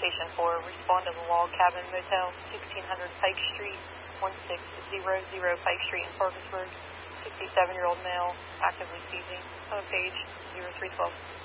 Station 4, respond to the Log Cabin Motel, 1600 Pike Street, 1600 Pike Street in Parkersburg. 67-year-old male, actively seizing. Page 0312.